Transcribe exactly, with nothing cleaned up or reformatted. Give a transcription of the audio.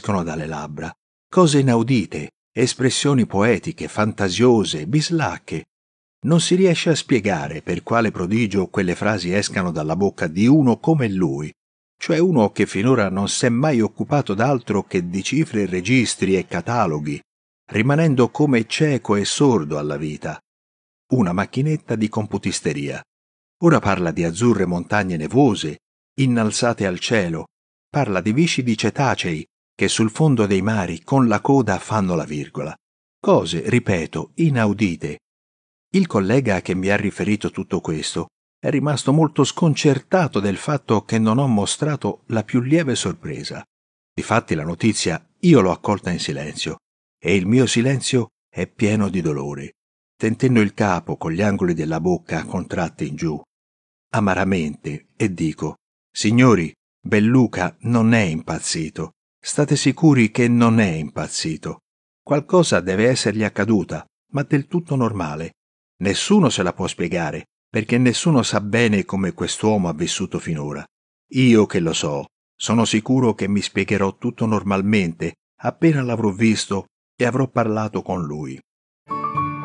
escono dalle labbra, cose inaudite, espressioni poetiche, fantasiose, bislacche. Non si riesce a spiegare per quale prodigio quelle frasi escano dalla bocca di uno come lui, cioè uno che finora non s'è mai occupato d'altro che di cifre, registri e cataloghi, rimanendo come cieco e sordo alla vita. Una macchinetta di computisteria. Ora parla di azzurre montagne nevose, innalzate al cielo, parla di viscidi cetacei che sul fondo dei mari con la coda fanno la virgola. Cose, ripeto, inaudite. Il collega che mi ha riferito tutto questo è rimasto molto sconcertato del fatto che non ho mostrato la più lieve sorpresa. Difatti la notizia io l'ho accolta in silenzio, e il mio silenzio è pieno di dolore, tentendo il capo con gli angoli della bocca contratti in giù. Amaramente, e dico: signori, Belluca non è impazzito. State sicuri che non è impazzito. Qualcosa deve essergli accaduta, ma del tutto normale. Nessuno se la può spiegare, perché nessuno sa bene come quest'uomo ha vissuto finora. Io che lo so, sono sicuro che mi spiegherò tutto normalmente appena l'avrò visto e avrò parlato con lui.